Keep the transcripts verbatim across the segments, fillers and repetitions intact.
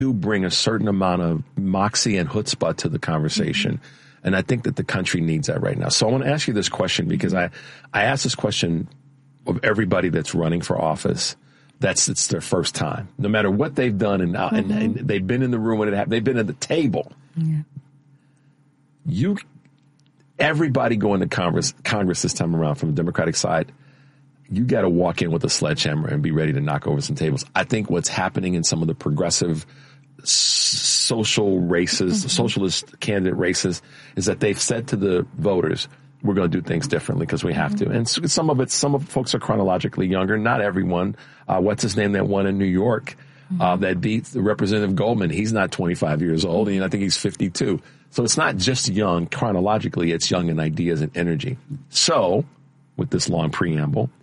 do bring a certain amount of moxie and chutzpah to the conversation. Mm-hmm. And I think that the country needs that right now. So I want to ask you this question because I, I asked this question of everybody that's running for office. That's it's their first time, no matter what they've done. And, mm-hmm. and, and they've been in the room when it happened. They've been at the table. Yeah. You, everybody going to Congress, Congress this time around from the Democratic side, you got to walk in with a sledgehammer and be ready to knock over some tables. I think what's happening in some of the progressive s- social races, mm-hmm. socialist candidate races, is that they've said to the voters, we're going to do things differently because we have mm-hmm. to. And so, some of it, some of folks are chronologically younger. Not everyone. Uh, what's his name that won in New York mm-hmm. uh, that beat the Representative Goldman? He's not twenty-five years old, and I think he's fifty-two. So it's not just young chronologically. It's young in ideas and energy. So with this long preamble,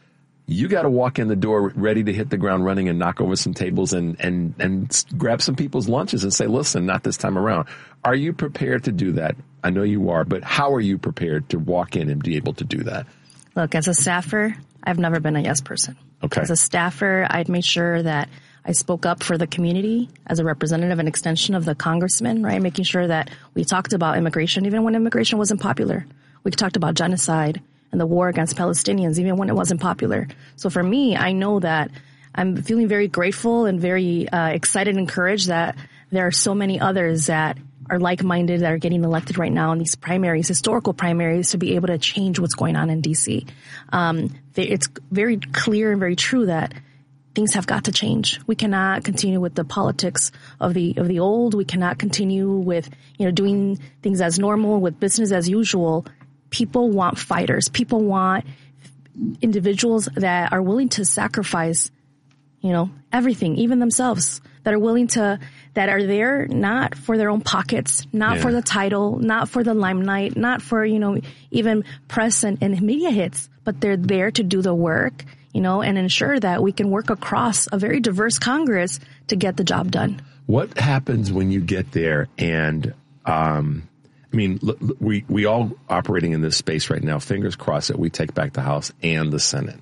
you got to walk in the door ready to hit the ground running and knock over some tables and, and, and grab some people's lunches and say, listen, not this time around. Are you prepared to do that? I know you are, but how are you prepared to walk in and be able to do that? Look, as a staffer, I've never been a yes person. Okay. As a staffer, I'd made sure that I spoke up for the community as a representative and extension of the congressman, right? Making sure that we talked about immigration, even when immigration wasn't popular. We talked about genocide and the war against Palestinians, even when it wasn't popular. So for me, I know that I'm feeling very grateful and very uh, excited and encouraged that there are so many others that are like-minded that are getting elected right now in these primaries, historical primaries, to be able to change what's going on in D C. Um, it's very clear and very true that things have got to change. We cannot continue with the politics of the of the old. We cannot continue with, you know, doing things as normal, with business as usual. People want fighters. People want individuals that are willing to sacrifice, you know, everything, even themselves, that are willing to, that are there not for their own pockets, not yeah. for the title, not for the limelight, not for, you know, even press and, and media hits, but they're there to do the work, you know, and ensure that we can work across a very diverse Congress to get the job done. What happens when you get there and, um, I mean, look, we, we all operating in this space right now, fingers crossed that we take back the House and the Senate.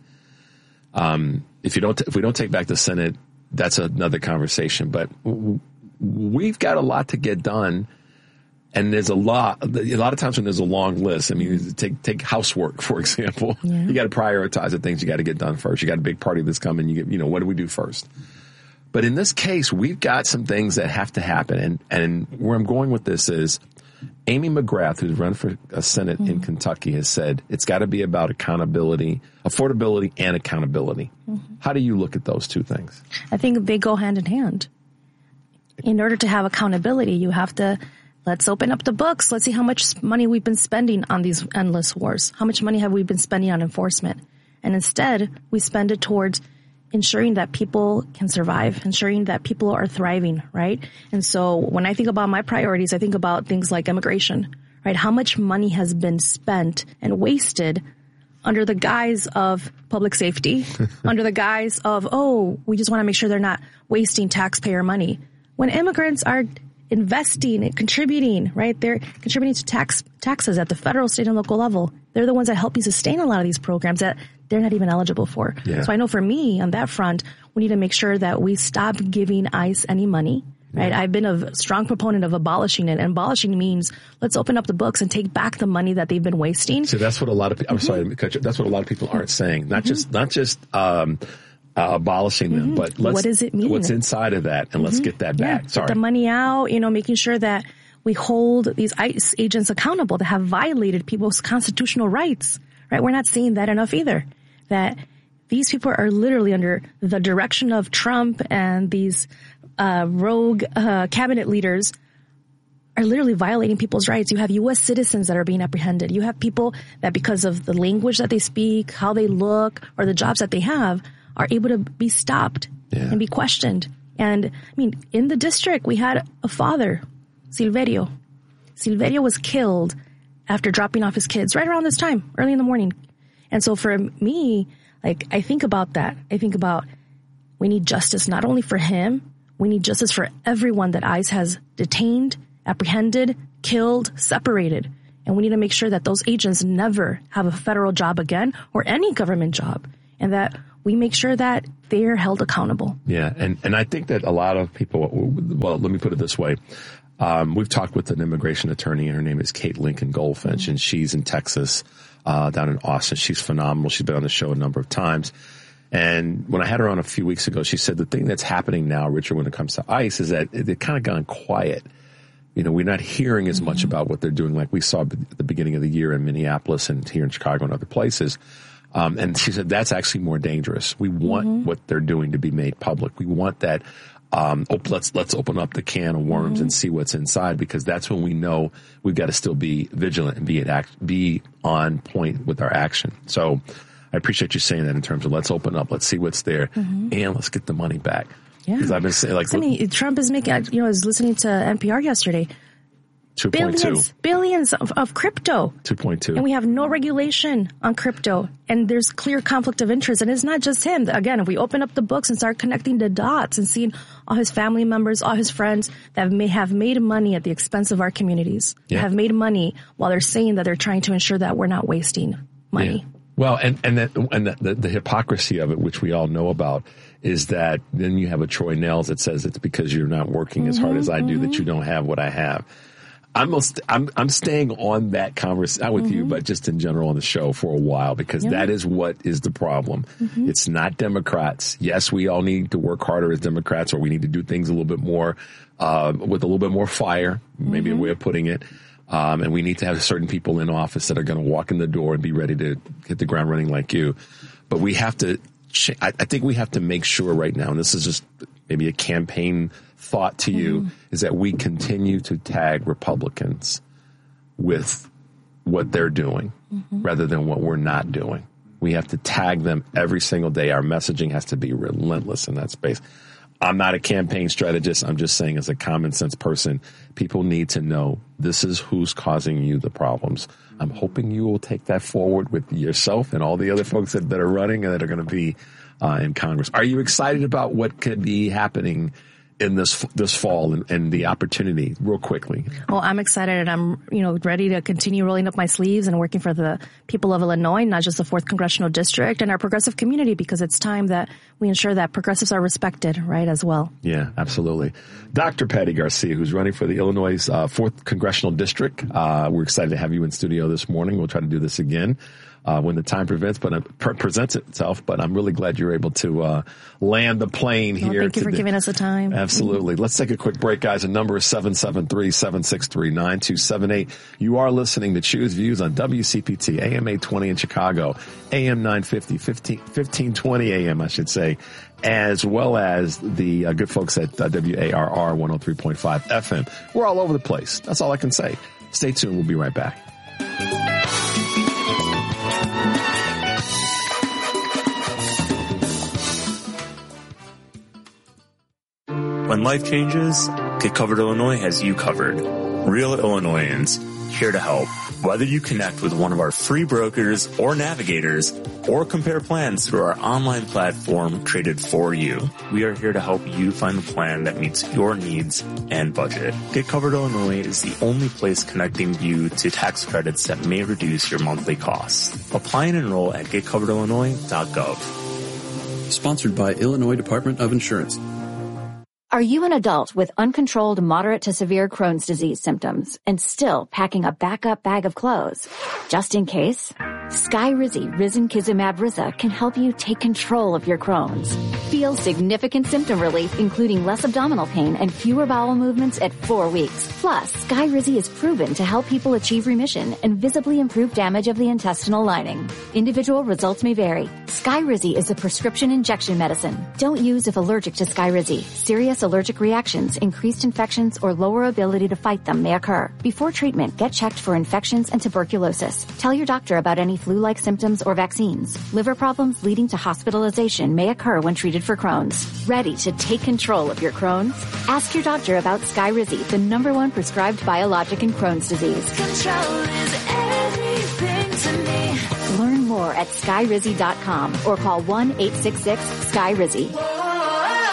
Um, if you don't, if we don't take back the Senate, that's another conversation, but w- we've got a lot to get done. And there's a lot, a lot of times when there's a long list, I mean, take, take housework, for example, yeah. you got to prioritize the things you got to get done first. You got a big party that's coming. You get, you know, what do we do first? But in this case, we've got some things that have to happen. And, and where I'm going with this is Amy McGrath, who's run for a Senate mm-hmm. in Kentucky, has said it's got to be about accountability, affordability and accountability. Mm-hmm. How do you look at those two things? I think they go hand in hand. In order to have accountability, you have to, let's open up the books. Let's see how much money we've been spending on these endless wars. How much money have we been spending on enforcement? And instead, we spend it towards ensuring that people can survive, ensuring that people are thriving, right? And so when I think about my priorities, I think about things like immigration, right? How much money has been spent and wasted under the guise of public safety, under the guise of, oh, we just want to make sure they're not wasting taxpayer money. When immigrants are investing and contributing, right? They're contributing to tax taxes at the federal, state, and local level. They're the ones that help you sustain a lot of these programs that they're not even eligible for. Yeah. So I know for me on that front, we need to make sure that we stop giving ICE any money, right? Yeah. I've been a strong proponent of abolishing it. And abolishing means let's open up the books and take back the money that they've been wasting. So that's what a lot of people, I'm mm-hmm. sorry, that's what a lot of people aren't saying. Not mm-hmm. just, not just, um, Uh, abolishing them, mm-hmm. but let's, what does it mean? What's inside of that, and mm-hmm. let's get that back. Yeah, Sorry. Get the money out, you know, making sure that we hold these ICE agents accountable that have violated people's constitutional rights, right? We're not saying that enough either, that these people are literally under the direction of Trump and these uh, rogue uh, cabinet leaders are literally violating people's rights. You have U S citizens that are being apprehended. You have people that because of the language that they speak, how they look, or the jobs that they have, are able to be stopped yeah. and be questioned. And, I mean, in the district, we had a father, Silverio. Silverio was killed after dropping off his kids right around this time, early in the morning. And so for me, like, I think about that. I think about we need justice not only for him, we need justice for everyone that ICE has detained, apprehended, killed, separated. And we need to make sure that those agents never have a federal job again or any government job. And that we make sure that they're held accountable. Yeah, and, and I think that a lot of people, well, let me put it this way. Um, we've talked with an immigration attorney, and her name is Kate Lincoln Goldfinch, mm-hmm. and she's in Texas, uh, down in Austin. She's phenomenal. She's been on the show a number of times. And when I had her on a few weeks ago, she said the thing that's happening now, Richard, when it comes to ICE is that they've kind of gone quiet. You know, we're not hearing as much about what they're doing like we saw at the beginning of the year in Minneapolis and here in Chicago and other places. Um, and she said that's actually more dangerous. We want mm-hmm. what they're doing to be made public. We want that. Um, oh, let's let's open up the can of worms mm-hmm. and see what's inside, because that's when we know we've got to still be vigilant and be at act, be on point with our action. So I appreciate you saying that in terms of let's open up, let's see what's there, mm-hmm. and let's get the money back. Yeah, because I've been saying like Listen, Trump is making. You know, I was listening to N P R yesterday. two point two Billions, billions of, of crypto. two point two. And we have no regulation on crypto. And there's clear conflict of interest. And it's not just him. Again, if we open up the books and start connecting the dots and seeing all his family members, all his friends that may have made money at the expense of our communities, yeah. have made money while they're saying that they're trying to ensure that we're not wasting money. Yeah. Well, and, and, that, and the, the, the hypocrisy of it, which we all know about, is that then you have a Troy Nehls that says it's because you're not working mm-hmm, as hard as I do mm-hmm. that you don't have what I have. I'm, I'm, I'm staying on that conversation, not with mm-hmm. you, but just in general on the show for a while, because yeah. that is what is the problem. Mm-hmm. It's not Democrats. Yes, we all need to work harder as Democrats, or we need to do things a little bit more, uh, with a little bit more fire, maybe mm-hmm. a way of putting it. Um, and we need to have certain people in office that are going to walk in the door and be ready to hit the ground running like you. But we have to, ch- I, I think we have to make sure right now, and this is just maybe a campaign thought to you, mm-hmm. is that we continue to tag Republicans with what they're doing mm-hmm. rather than what we're not doing. We have to tag them every single day. Our messaging has to be relentless in that space. I'm not a campaign strategist. I'm just saying, as a common sense person, people need to know this is who's causing you the problems. I'm hoping you will take that forward with yourself and all the other folks that, that are running and that are going to be uh, in Congress. Are you excited about what could be happening in this this fall and, and the opportunity, real quickly? Well, I'm excited, and I'm, you know, ready to continue rolling up my sleeves and working for the people of Illinois, not just the fourth Congressional District and our progressive community, because it's time that we ensure that progressives are respected, right, as well. Yeah, absolutely. Doctor Patty Garcia, who's running for the Illinois uh, fourth Congressional District. Uh, we're excited to have you in studio this morning. We'll try to do this again Uh, when the time prevents, but uh, pre- presents itself. But I'm really glad you're able to uh, land the plane here. Well, thank you today. for giving us the time. Absolutely. Let's take a quick break, guys. The number is seven seven three, seven six three, nine two seven eight. You are listening to Choose Views on W C P T, A M eight twenty in Chicago, A M nine fifty, fifteen twenty A M, I should say, as well as the uh, good folks at uh, W A R R one oh three point five F M. We're all over the place. That's all I can say. Stay tuned. We'll be right back. When life changes, Get Covered Illinois has you covered. Real Illinoisans, here to help. Whether you connect with one of our free brokers or navigators, or compare plans through our online platform created for you, we are here to help you find the plan that meets your needs and budget. Get Covered Illinois is the only place connecting you to tax credits that may reduce your monthly costs. Apply and enroll at get covered illinois dot gov. Sponsored by Illinois Department of Insurance. Are you an adult with uncontrolled moderate to severe Crohn's disease symptoms and still packing a backup bag of clothes? Just in case, Skyrizi Risankizumab Riza can help you take control of your Crohn's. Feel significant symptom relief, including less abdominal pain and fewer bowel movements at four weeks. Plus, Skyrizi is proven to help people achieve remission and visibly improve damage of the intestinal lining. Individual results may vary. Skyrizi is a prescription injection medicine. Don't use if allergic to Skyrizi. Serious allergic reactions, increased infections, or lower ability to fight them may occur. Before treatment, get checked for infections and tuberculosis. Tell your doctor about any flu-like symptoms or vaccines. Liver problems leading to hospitalization may occur when treated for Crohn's. Ready to take control of your Crohn's? Ask your doctor about Skyrizi, the number one prescribed biologic in Crohn's disease. Control is everything to me. Learn more at skyrizi dot com or call one eight six six Skyrizi.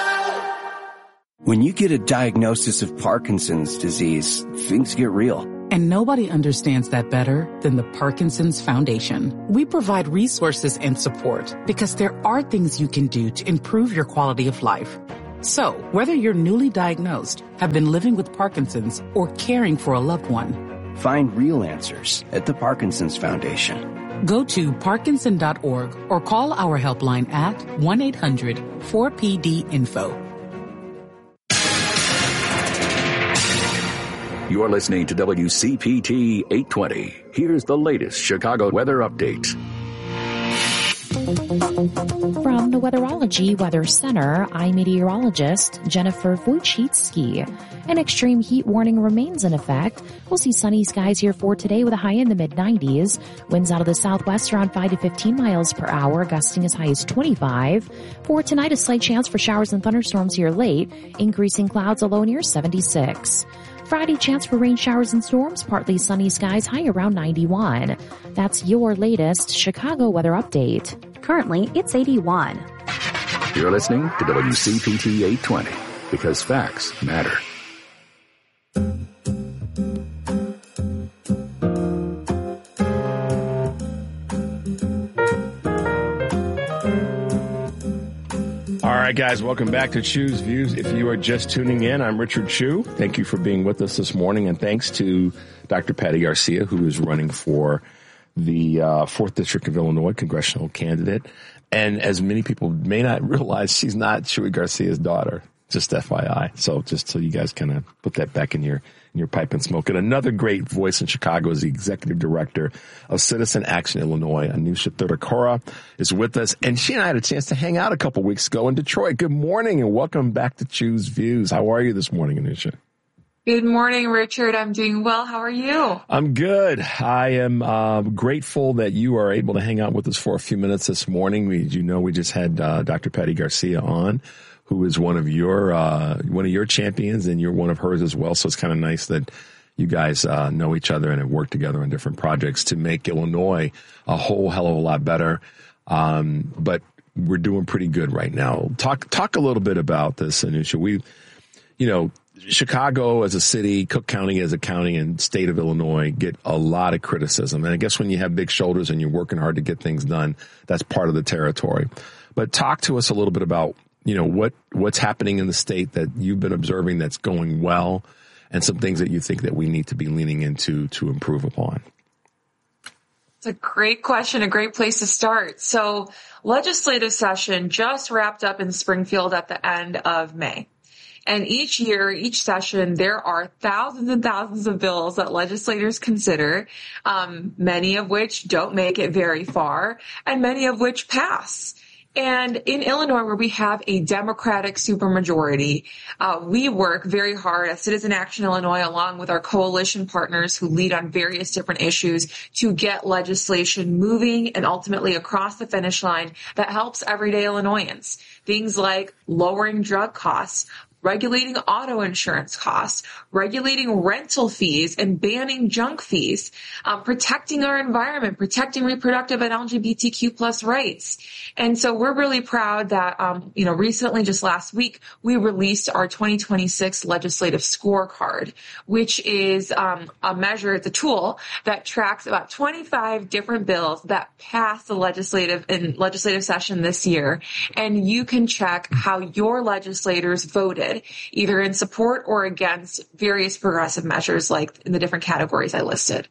When you get a diagnosis of Parkinson's disease, things get real. And nobody understands that better than the Parkinson's Foundation. We provide resources and support because there are things you can do to improve your quality of life. So, whether you're newly diagnosed, have been living with Parkinson's, or caring for a loved one, find real answers at the Parkinson's Foundation. Go to parkinson dot org or call our helpline at one eight hundred four P D info. You're listening to W C P T eight twenty. Here's the latest Chicago weather update. From the Weatherology Weather Center, I'm meteorologist Jennifer Wojcicki. An extreme heat warning remains in effect. We'll see sunny skies here for today with a high in the mid nineties. Winds out of the southwest around five to fifteen miles per hour, gusting as high as twenty-five. For tonight, a slight chance for showers and thunderstorms here late, increasing clouds, a low near seventy-six. Friday, chance for rain showers and storms, partly sunny skies, high around ninety-one. That's your latest Chicago weather update. Currently, it's eighty-one. You're listening to W C P T eight twenty, because facts matter. All right, guys, welcome back to Chew's Views. If you are just tuning in, I'm Richard Chew. Thank you for being with us this morning, and thanks to Doctor Patty Garcia, who is running for the uh, fourth District of Illinois congressional candidate. And as many people may not realize, she's not Chewy Garcia's daughter, just F Y I. So just so you guys kind of put that back in your in your pipe and smoke it. Another great voice in Chicago is the executive director of Citizen Action Illinois. Anusha Thirukara is with us, and she and I had a chance to hang out a couple weeks ago in Detroit. Good morning, and welcome back to Chew's Views. How are you this morning, Anusha? Good morning, Richard. I'm doing well. How are you? I'm good. I am uh, grateful that you are able to hang out with us for a few minutes this morning. We, you know, we just had uh, Doctor Patty Garcia on, who is one of your uh, one of your champions, and you're one of hers as well. So it's kind of nice that you guys uh, know each other and have worked together on different projects to make Illinois a whole hell of a lot better. Um, but we're doing pretty good right now. Talk talk a little bit about this, Anusha. We, you know, Chicago as a city, Cook County as a county, and state of Illinois get a lot of criticism. And I guess when you have big shoulders and you're working hard to get things done, that's part of the territory. But talk to us a little bit about, you know, what, what's happening in the state that you've been observing that's going well, and some things that you think that we need to be leaning into to improve upon. It's a great question, a great place to start. So legislative session just wrapped up in Springfield at the end of May. And each year, each session, there are thousands and thousands of bills that legislators consider, um, many of which don't make it very far, and many of which pass. And in Illinois, where we have a Democratic supermajority, uh, we work very hard at Citizen Action Illinois, along with our coalition partners who lead on various different issues, to get legislation moving and ultimately across the finish line that helps everyday Illinoisans. Things like lowering drug costs, regulating auto insurance costs, regulating rental fees, and banning junk fees, um, protecting our environment, protecting reproductive and L G B T Q plus rights. And so we're really proud that, um, you know, recently, just last week, we released our twenty twenty-six legislative scorecard, which is um, a measure, it's a tool that tracks about twenty-five different bills that passed the legislative in legislative session this year. And you can check how your legislators voted, either in support or against various progressive measures like in the different categories I listed.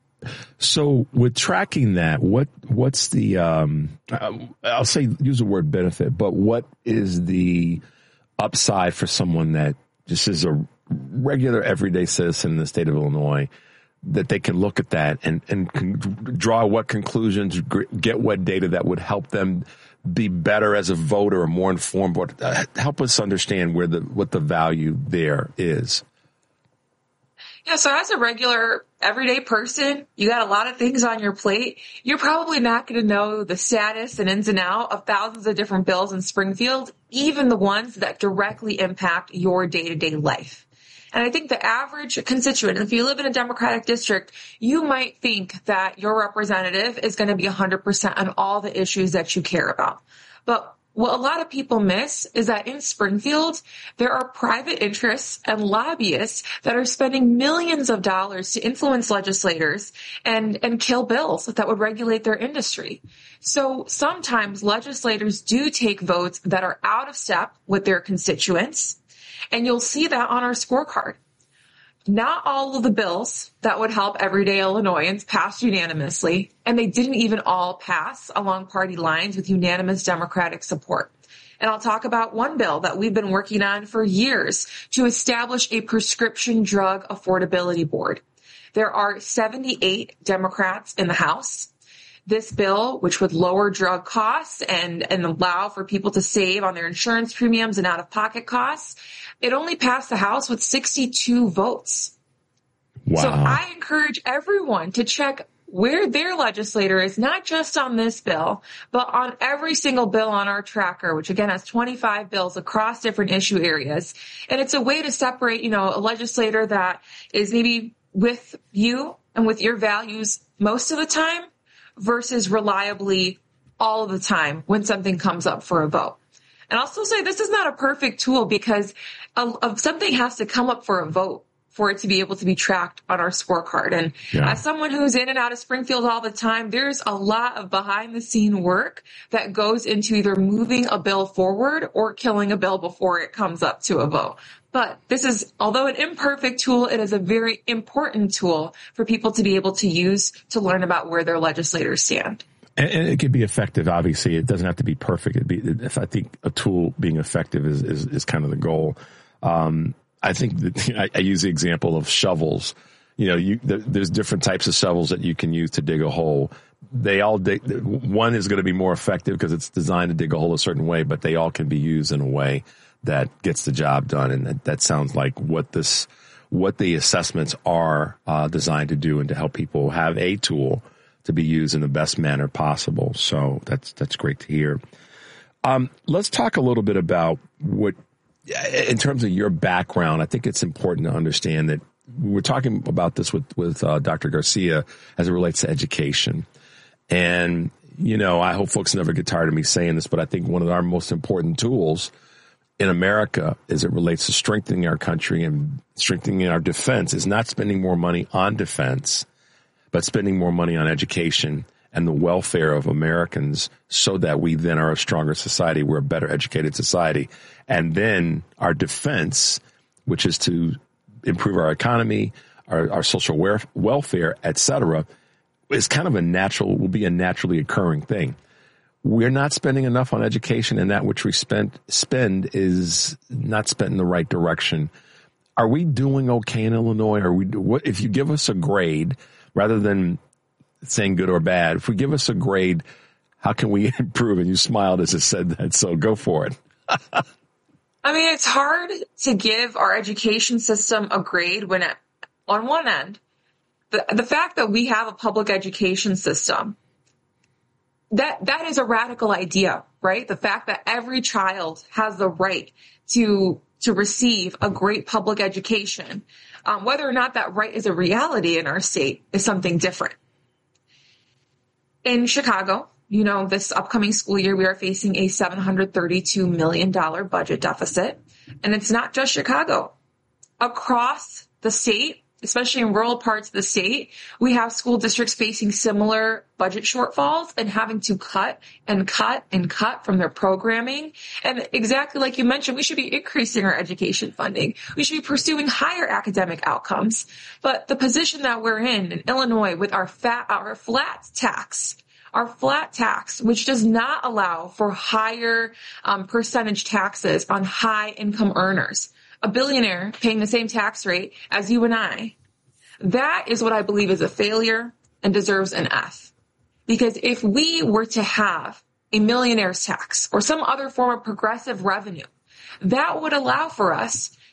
So with tracking that, what what's the, um, I'll say use the word benefit, but what is the upside for someone that just is a regular everyday citizen in the state of Illinois, that they can look at that and, and can draw what conclusions, get what data that would help them be better as a voter or more informed? But uh, help us understand where the what the value there is. Yeah, so as a regular everyday person, you got a lot of things on your plate. You're probably not going to know the status and ins and outs of thousands of different bills in Springfield, even the ones that directly impact your day-to-day life. And I think the average constituent, if you live in a Democratic district, you might think that your representative is going to be one hundred percent on all the issues that you care about. But What a lot of people miss is that in Springfield, there are private interests and lobbyists that are spending millions of dollars to influence legislators and, and kill bills that would regulate their industry. So sometimes legislators do take votes that are out of step with their constituents, and you'll see that on our scorecard. Not all of the bills that would help everyday Illinoisans passed unanimously, and they didn't even all pass along party lines with unanimous Democratic support. And I'll talk about one bill that we've been working on for years to establish a prescription drug affordability board. There are seventy-eight Democrats in the House. This bill, which would lower drug costs and, and allow for people to save on their insurance premiums and out-of-pocket costs, it only passed the House with sixty-two votes. Wow. So I encourage everyone to check where their legislator is, not just on this bill, but on every single bill on our tracker, which again has twenty-five bills across different issue areas. And it's a way to separate, you know, a legislator that is maybe with you and with your values most of the time versus reliably all of the time when something comes up for a vote. And I'll still say this is not a perfect tool because of, of something has to come up for a vote for it to be able to be tracked on our scorecard. And yeah. As someone who's in and out of Springfield all the time, there's a lot of behind the scene work that goes into either moving a bill forward or killing a bill before it comes up to a vote. But this is, although an imperfect tool, it is a very important tool for people to be able to use to learn about where their legislators stand. And, and it can be effective. Obviously, it doesn't have to be perfect. It'd be, if I think a tool being effective is, is, is kind of the goal. Um, I think that I, I use the example of shovels. You know, you, there, there's different types of shovels that you can use to dig a hole. They all dig, one is going to be more effective because it's designed to dig a hole a certain way, but they all can be used in a way that gets the job done. And that, that sounds like what this, what the assessments are uh, designed to do and to help people have a tool to be used in the best manner possible. So that's, that's great to hear. Um, let's talk a little bit about what, in terms of your background. I think it's important to understand that we're talking about this with, with uh, Doctor Garcia as it relates to education. And, you know, I hope folks never get tired of me saying this, but I think one of our most important tools in America as it relates to strengthening our country and strengthening our defense is not spending more money on defense, but spending more money on education and the welfare of Americans so that we then are a stronger society. We're a better educated society. And then our defense, which is to improve our economy, our, our social welfare, et cetera, is kind of a natural, will be a naturally occurring thing. We're not spending enough on education, and that which we spend, spend is not spent in the right direction. Are we doing okay in Illinois? Are we, what, if you give us a grade, rather than saying good or bad, if we give us a grade, how can we improve? And you smiled as I said that, so go for it. I mean, it's hard to give our education system a grade when it, on one end, the, the fact that we have a public education system, that, that is a radical idea, right? The fact that every child has the right to, to receive a great public education, um, whether or not that right is a reality in our state is something different. In Chicago, you know, this upcoming school year, we are facing a seven hundred thirty-two million dollars budget deficit. And it's not just Chicago. Across the state, especially in rural parts of the state, we have school districts facing similar budget shortfalls and having to cut and cut and cut from their programming. And exactly like you mentioned, we should be increasing our education funding. We should be pursuing higher academic outcomes. But the position that we're in in Illinois with our fat, our flat tax, our flat tax, which does not allow for higher um, percentage taxes on high income earners, a billionaire paying the same tax rate as you and I, that is what I believe is a failure and deserves an F. Because if we were to have a millionaire's tax or some other form of progressive revenue, that would allow for us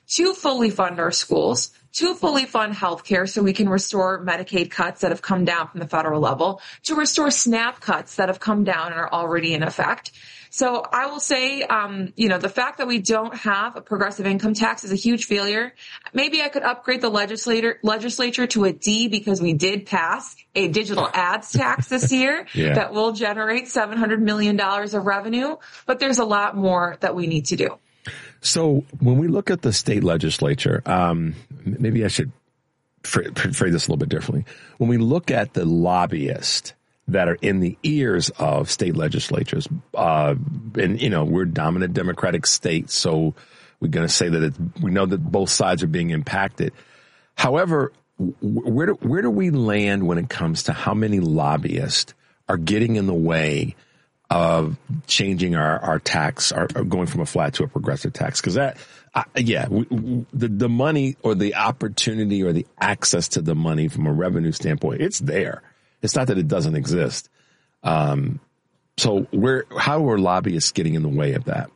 to fully fund our schools, to fully fund healthcare so we can restore Medicaid cuts that have come down from the federal level, to restore SNAP cuts that have come down and are already in effect. So I will say, um, you know, the fact that we don't have a progressive income tax is a huge failure. Maybe I could upgrade the legislator, legislature to a D because we did pass a digital ads tax this year yeah. that will generate seven hundred million dollars of revenue. But there's a lot more that we need to do. So when we look at the state legislature, um, maybe I should phrase this a little bit differently. When we look at the lobbyists that are in the ears of state legislatures, uh, and, you know, we're dominant Democratic states, so we're going to say that it, we know that both sides are being impacted. However, where do, where do we land when it comes to how many lobbyists are getting in the way of changing our, our tax, our, going from a flat to a progressive tax? Because that, uh, yeah, we, we, the, the money or the opportunity or the access to the money from a revenue standpoint, it's there. It's not that it doesn't exist. Um, so where, how are lobbyists getting in the way of that?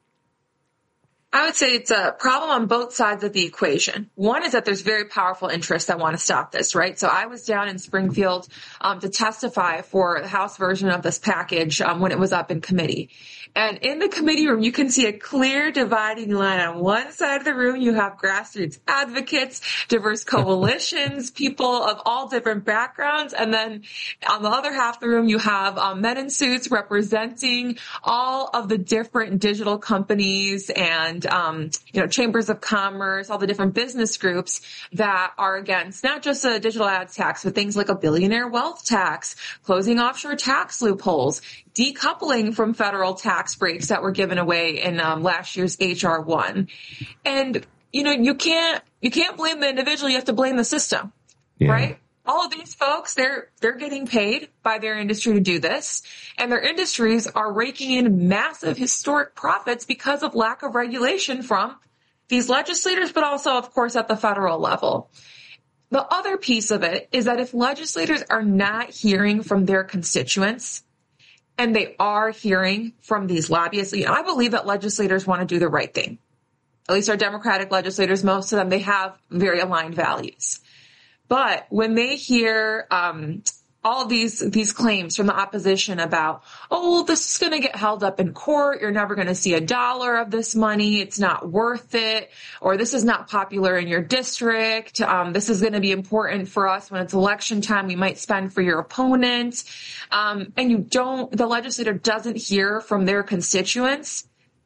I would say it's a problem on both sides of the equation. One is that there's very powerful interests that want to stop this, right? So I was down in Springfield um, to testify for the House version of this package um, when it was up in committee. And in the committee room, you can see a clear dividing line. On one side of the room, you have grassroots advocates, diverse coalitions, people of all different backgrounds. And then on the other half of the room, you have um, men in suits representing all of the different digital companies and Um, you know, chambers of commerce, all the different business groups that are against not just a digital ads tax, but things like a billionaire wealth tax, closing offshore tax loopholes, decoupling from federal tax breaks that were given away in um, last year's H R one. And, you know, you can't, you can't blame the individual. You have to blame the system, yeah. right? All of these folks, they're, they're getting paid by their industry to do this, and their industries are raking in massive historic profits because of lack of regulation from these legislators, but also, of course, at the federal level. The other piece of it is that if legislators are not hearing from their constituents, and they are hearing from these lobbyists, you know, I believe that legislators want to do the right thing. At least our Democratic legislators, most of them, they have very aligned values. But when they hear um, all of these these claims from the opposition about, oh, well, this is going to get held up in court, you're never going to see a dollar of this money, it's not worth it, or this is not popular in your district, um, this is going to be important for us when it's election time, we might spend for your opponent, um, and you don't, the legislator doesn't hear from their constituents,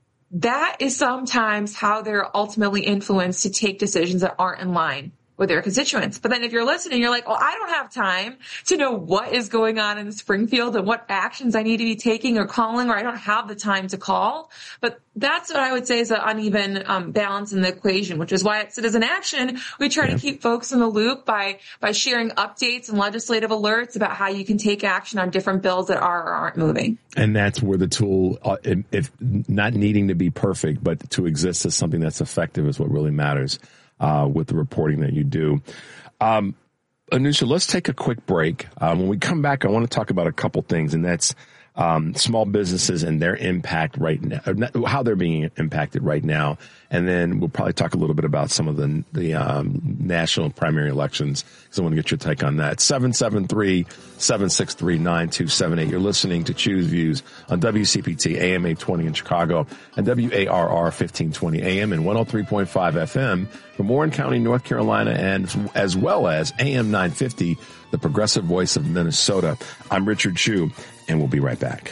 that is sometimes how they're ultimately influenced to take decisions that aren't in line with their constituents. But then if you're listening, you're like, well, I don't have time to know what is going on in Springfield and what actions I need to be taking or calling, or I don't have the time to call. But that's what I would say is an uneven um, balance in the equation, which is why at Citizen Action, we try yeah. to keep folks in the loop by, by sharing updates and legislative alerts about how you can take action on different bills that are or aren't moving. And that's where the tool, uh, if not needing to be perfect, but to exist as something that's effective is what really matters. Uh, with the reporting that you do. Um, Anusha, let's take a quick break. Uh, when we come back, I want to talk about a couple things, and that's um, small businesses and their impact right now, how they're being impacted right now. And then we'll probably talk a little bit about some of the the um, national primary elections, because I want to get your take on that. seven seven three, seven six three, nine two seven eight. You're listening to Choose Views on W C P T, A M eight twenty in Chicago, and W A R R fifteen twenty A M and one oh three point five F M from Warren County, North Carolina, and as well as A M nine fifty, the progressive voice of Minnesota. I'm Richard Chu, and we'll be right back.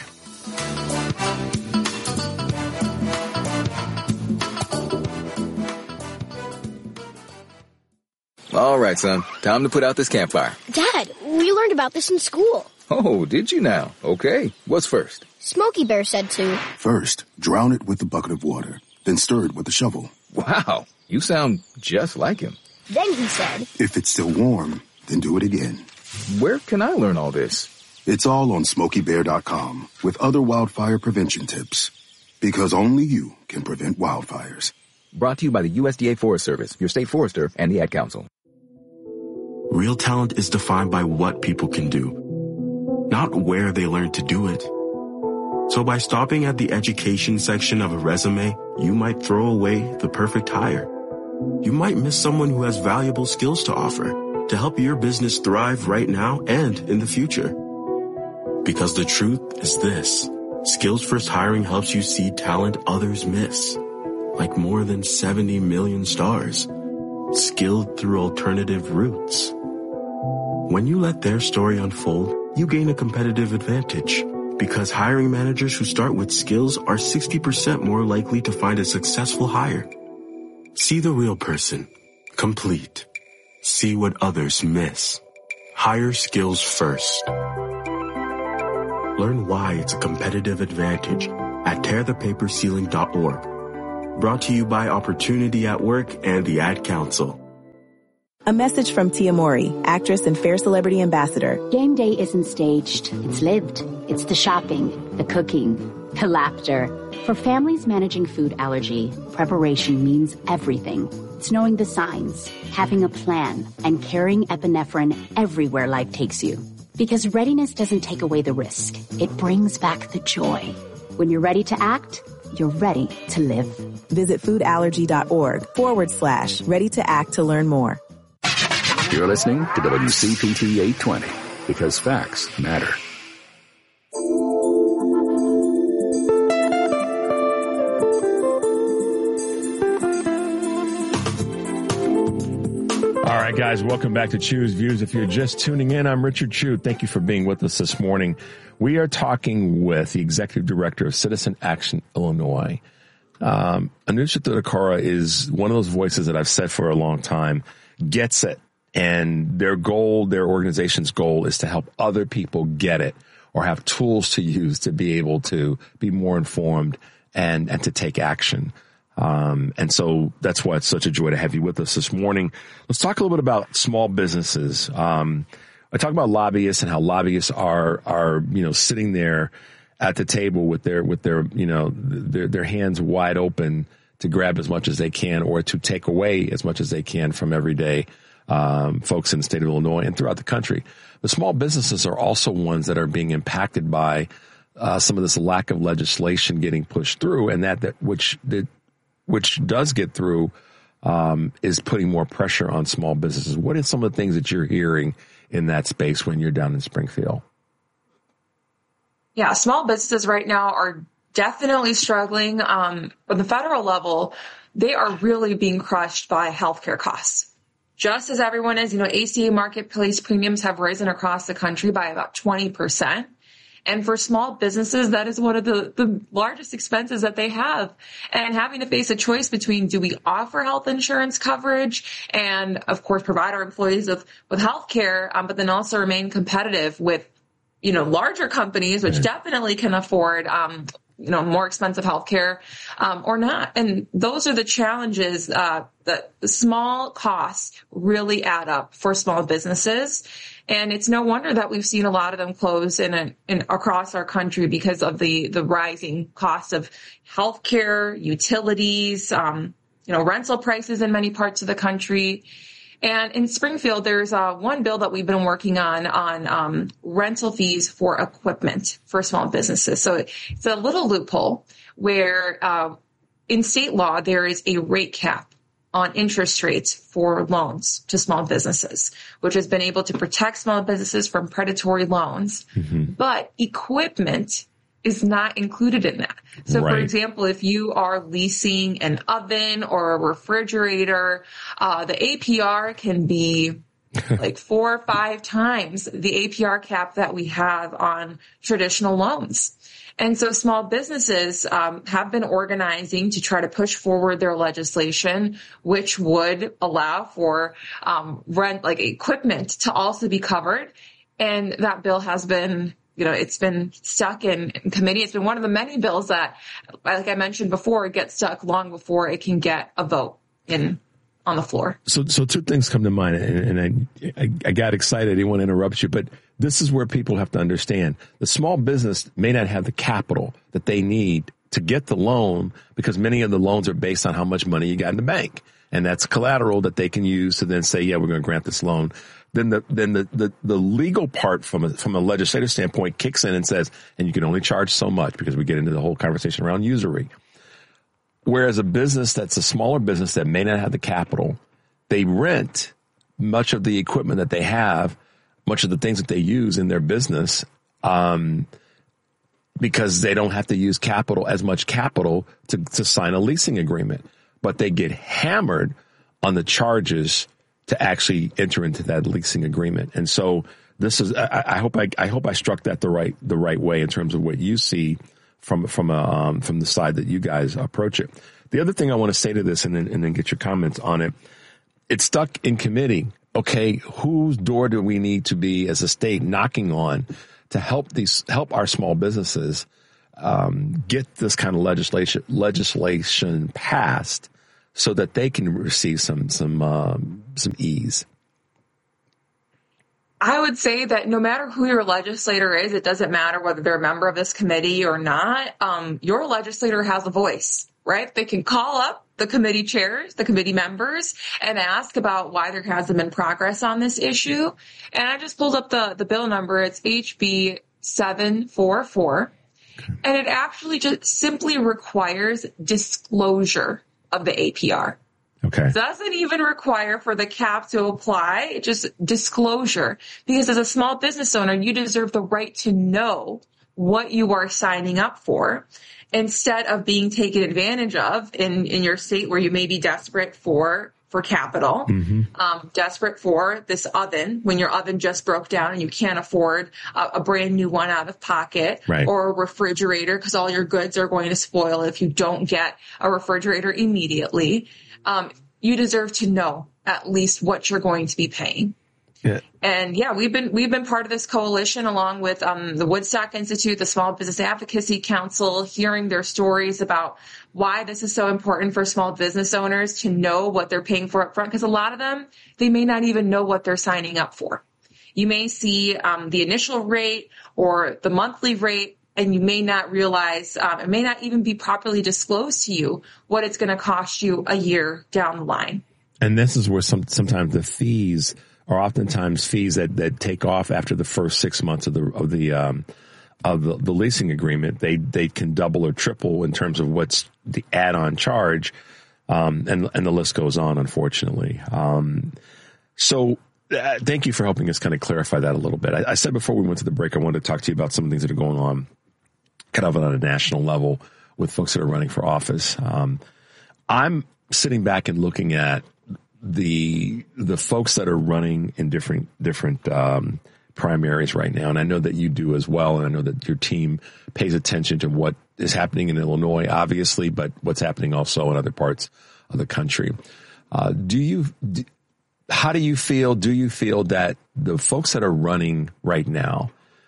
All right, son. Time to put out this campfire. Dad, we learned about this in school. Oh, did you now? Okay. What's first? Smokey Bear said to. First, drown it with a bucket of water, then stir it with a shovel. Wow. You sound just like him. Then he said. If it's still warm, then do it again. Where can I learn all this? It's all on smokey bear dot com with other wildfire prevention tips. Because only you can prevent wildfires. Brought to you by the U S D A Forest Service, your state forester, and the Ad Council. Real talent is defined by what people can do, not where they learn to do it. So by stopping at the education section of a resume, you might throw away the perfect hire. you might miss someone who has valuable skills to offer to help your business thrive right now and in the future. Because the truth is this, Skills First Hiring helps you see talent others miss, like more than seventy million stars, skilled through alternative routes. When you let their story unfold, you gain a competitive advantage because hiring managers who start with skills are sixty percent more likely to find a successful hire. See the real person, complete. See what others miss. Hire skills first. Learn why it's a competitive advantage at tear the paper ceiling dot org. Brought to you by Opportunity at Work and the Ad Council. A message from Tia Mori, actress and Fair Celebrity Ambassador. Game day isn't staged. It's lived. It's the shopping, the cooking, the laughter. For families managing food allergy, preparation means everything. It's knowing the signs, having a plan, and carrying epinephrine everywhere life takes you. Because readiness doesn't take away the risk. It brings back the joy. When you're ready to act, you're ready to live. Visit foodallergy.org forward slash ready to act to learn more. You're listening to W C P T eight twenty because facts matter. All right, guys, welcome back to Chew's Views. If you're just tuning in, I'm Richard Chew. Thank you for being with us this morning. We are talking with the Executive Director of Citizen Action Illinois. Um, Anusha Thudakara is one of those voices that I've said for a long time, gets it. And their goal, their organization's goal is to help other people get it or have tools to use to be able to be more informed and, and to take action. Um, and so that's why it's such a joy to have you with us this morning. Let's talk a little bit about small businesses. Um, I talk about lobbyists and how lobbyists are, are, you know, sitting there at the table with their, with their, you know, their, their hands wide open to grab as much as they can or to take away as much as they can from everyday um, folks in the state of Illinois and throughout the country. The small businesses are also ones that are being impacted by uh, some of this lack of legislation getting pushed through, and that, that which that, which does get through um, is putting more pressure on small businesses. What are some of the things that you're hearing in that space when you're down in Springfield? Yeah, small businesses right now are definitely struggling. Um, on the federal level, they are really being crushed by healthcare costs. Just as everyone is, you know, A C A marketplace premiums have risen across the country by about twenty percent. And for small businesses, that is one of the, the largest expenses that they have. And having to face a choice between, do we offer health insurance coverage and, of course, provide our employees with, with health care, um, but then also remain competitive with, you know, larger companies, which definitely can afford, um, you know, more expensive healthcare, um, or not. And those are the challenges, uh, that the small costs really add up for small businesses. And it's no wonder that we've seen a lot of them close in, a, in across our country because of the, the rising cost of healthcare, utilities, um, you know, rental prices in many parts of the country. And in Springfield, there's uh, one bill that we've been working on, on um, rental fees for equipment for small businesses. So it's a little loophole where uh, in state law, there is a rate cap on interest rates for loans to small businesses, which has been able to protect small businesses from predatory loans. Mm-hmm. But equipment is not included in that. So, right. For example, if you are leasing an oven or a refrigerator, uh, the A P R can be like four or five times the A P R cap that we have on traditional loans. And so small businesses um, have been organizing to try to push forward their legislation, which would allow for um, rent, like equipment, to also be covered. And that bill has been, you know, it's been stuck in, in committee. It's been one of the many bills that, like I mentioned before, gets stuck long before it can get a vote in on the floor. So, so two things come to mind, and, and I, I, I got excited. I didn't want to interrupt you, but this is where people have to understand. The small business may not have the capital that they need to get the loan because many of the loans are based on how much money you got in the bank. And that's collateral that they can use to then say, yeah, we're going to grant this loan. Then the, then the, the, the legal part from a, from a legislative standpoint kicks in and says, and you can only charge so much, because we get into the whole conversation around usury. Whereas a business that's a smaller business that may not have the capital, they rent much of the equipment that they have, much of the things that they use in their business, um, because they don't have to use capital, as much capital to, to sign a leasing agreement. But they get hammered on the charges to actually enter into that leasing agreement. And so this is, I, I hope I, I hope I struck that the right, the right way in terms of what you see from, from, a, um, from the side that you guys approach it. The other thing I want to say to this and then, and then get your comments on it. It's stuck in committee. Okay. Whose door do we need to be as a state knocking on to help these, help our small businesses, um, get this kind of legislation, legislation passed so that they can receive some, some, um, some ease? I would say that no matter who your legislator is, it doesn't matter whether they're a member of this committee or not. Um, your legislator has a voice, right? They can call up the committee chairs, the committee members, and ask about why there hasn't been progress on this issue. And I just pulled up the, the bill number. It's H B seven forty-four. And it actually just simply requires disclosure of the A P R. Okay. Doesn't even require for the cap to apply, just disclosure. Because as a small business owner, you deserve the right to know what you are signing up for instead of being taken advantage of in, in your state where you may be desperate for, for capital, mm-hmm. um, desperate for this oven when your oven just broke down and you can't afford a, a brand new one out of pocket, right. or a refrigerator because all your goods are going to spoil if you don't get a refrigerator immediately. Um, you deserve to know at least what you're going to be paying. Yeah. And yeah, we've been, we've been part of this coalition along with, um, the Woodstock Institute, the Small Business Advocacy Council, hearing their stories about why this is so important for small business owners to know what they're paying for up front. Cause a lot of them, they may not even know what they're signing up for. You may see, um, the initial rate or the monthly rate, and you may not realize, um, it may not even be properly disclosed to you what it's going to cost you a year down the line. And this is where some, sometimes the fees are oftentimes fees that, that take off after the first six months of the, of the, um, of the, the leasing agreement. They, they can double or triple in terms of what's the add-on charge. Um, and, and the list goes on, unfortunately. Um, so, uh, thank you for helping us kind of clarify that a little bit. I, I said before we went to the break, I wanted to talk to you about some of the things that are going on kind of on a national level with folks that are running for office. Um, I'm sitting back and looking at the, the folks that are running in different, different, um, primaries right now. And I know that you do as well. And I know that your team pays attention to what is happening in Illinois, obviously, but what's happening also in other parts of the country. Uh, do you, do, how do you feel, do you feel that the folks that are running right now,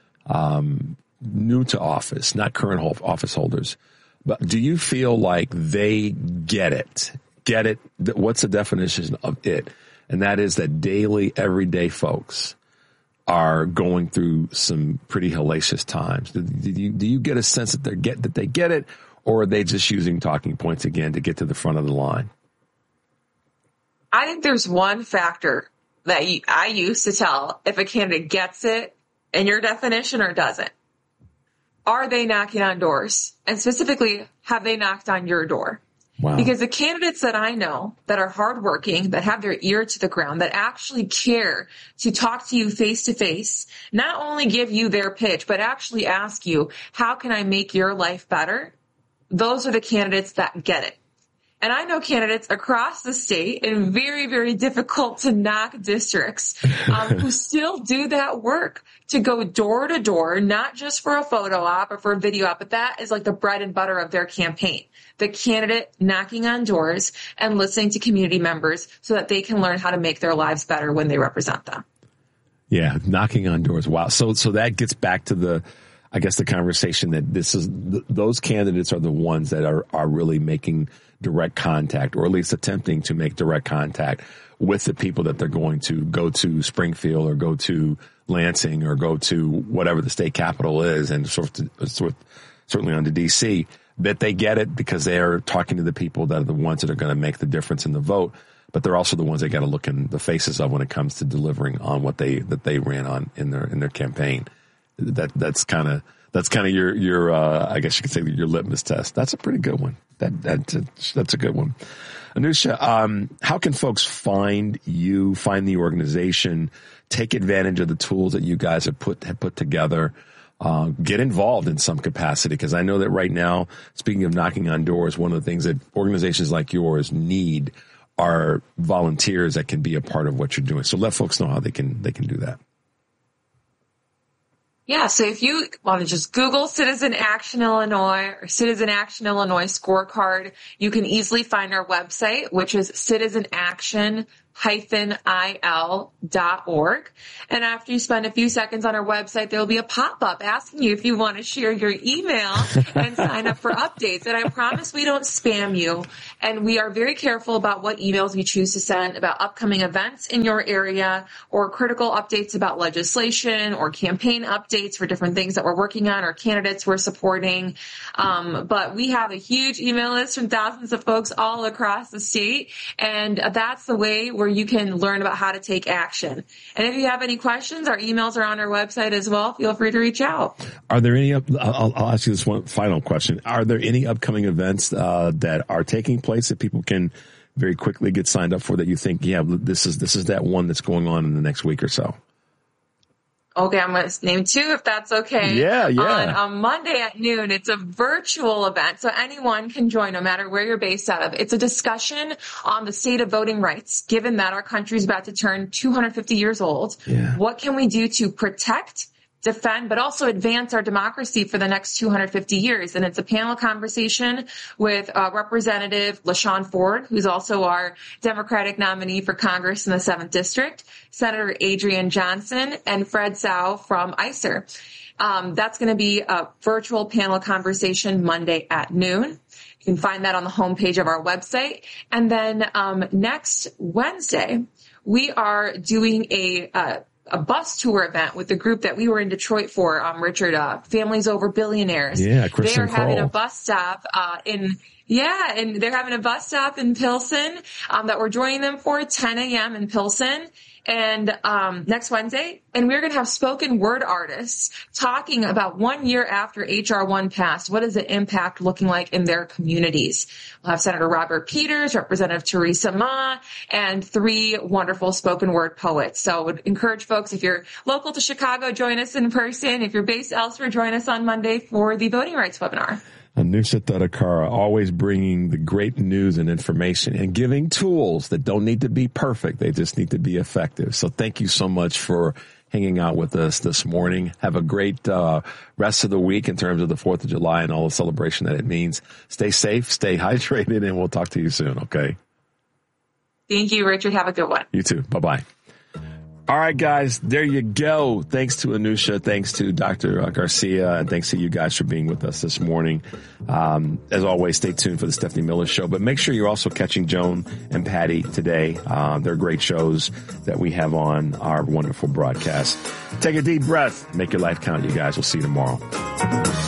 um, new to office, not current office holders, but do you feel like they get it? Get it? What's the definition of it? And that is that daily, everyday folks are going through some pretty hellacious times. Do you, do you get a sense that they get that they get it, or are they just using talking points again to get to the front of the line? I think there's one factor that you, I use to tell if a candidate gets it in your definition or doesn't. Are they knocking on doors? And specifically, have they knocked on your door? Wow. Because the candidates that I know that are hardworking, that have their ear to the ground, that actually care to talk to you face to face, not only give you their pitch, but actually ask you, how can I make your life better? Those are the candidates that get it. And I know candidates across the state in very, very difficult to knock districts um, who still do that work to go door to door, not just for a photo op or for a video op, but that is like the bread and butter of their campaign. The candidate knocking on doors and listening to community members so that they can learn how to make their lives better when they represent them. Yeah, knocking on doors. Wow. So, so that gets back to the, I guess, the conversation that this is, th- those candidates are the ones that are, are really making direct contact, or at least attempting to make direct contact with the people that they're going to go to Springfield or go to Lansing or go to whatever the state capital is, and sort of, sort of, certainly on to D C, that they get it because they're talking to the people that are the ones that are going to make the difference in the vote. But they're also the ones they got to look in the faces of when it comes to delivering on what they, that they ran on in their, in their campaign. That, that's kind of That's kind of your, your, uh, I guess you could say your litmus test. That's a pretty good one. That, that, that's a good one. Anusha, um, how can folks find you, find the organization, take advantage of the tools that you guys have put, have put together, uh, get involved in some capacity? Because I know that right now, speaking of knocking on doors, one of the things that organizations like yours need are volunteers that can be a part of what you're doing. So let folks know how they can, they can do that. Yeah, so if you want to just Google Citizen Action Illinois or Citizen Action Illinois scorecard, you can easily find our website, which is citizen action dash il dot org. And after you spend a few seconds on our website, there will be a pop-up asking you if you want to share your email and sign up for updates. And I promise we don't spam you. And we are very careful about what emails we choose to send about upcoming events in your area or critical updates about legislation or campaign updates for different things that we're working on or candidates we're supporting. Um, but we have a huge email list from thousands of folks all across the state. And that's the way we're where you can learn about how to take action. And if you have any questions, our emails are on our website as well. Feel free to reach out. Are there any, up, I'll, I'll ask you this one final question. Are there any upcoming events uh, that are taking place that people can very quickly get signed up for that you think, yeah, this is, this is that one that's going on in the next week or so? Okay, I'm going to name two if that's okay. Yeah, yeah. On, on Monday at noon, it's a virtual event, so anyone can join no matter where you're based out of. It's a discussion on the state of voting rights, given that our country is about to turn two hundred fifty years old. Yeah. What can we do to protect, defend, but also advance our democracy for the next two hundred fifty years. And it's a panel conversation with uh, Representative LaShawn Ford, who's also our Democratic nominee for Congress in the seventh District, Senator Adrian Johnson, and Fred Sau from I C E R. Um, that's going to be a virtual panel conversation Monday at noon. You can find that on the homepage of our website. And then um, next Wednesday, we are doing a uh, a bus tour event with the group that we were in Detroit for, um, Richard, uh, Families Over Billionaires. Yeah, Kristen They are having Kroll. a bus stop, uh, in, yeah, and they're having a bus stop in Pilsen, um, that we're joining them for ten a.m. in Pilsen. And, um, next Wednesday, and we're going to have spoken word artists talking about one year after H R one passed. What is the impact looking like in their communities? We'll have Senator Robert Peters, Representative Teresa Ma, and three wonderful spoken word poets. So I would encourage folks, if you're local to Chicago, join us in person. If you're based elsewhere, join us on Monday for the voting rights webinar. Anusha Thadakara, always bringing the great news and information and giving tools that don't need to be perfect. They just need to be effective. So thank you so much for hanging out with us this morning. Have a great uh, rest of the week in terms of the fourth of July and all the celebration that it means. Stay safe, stay hydrated, and we'll talk to you soon, okay? Thank you, Richard. Have a good one. You too. Bye-bye. All right, guys, there you go. Thanks to Anusha. Thanks to Doctor Garcia. And thanks to you guys for being with us this morning. Um, as always, stay tuned for the Stephanie Miller Show. But make sure you're also catching Joan and Patty today. Uh, they're great shows that we have on our wonderful broadcast. Take a deep breath. Make your life count, you guys. We'll see you tomorrow.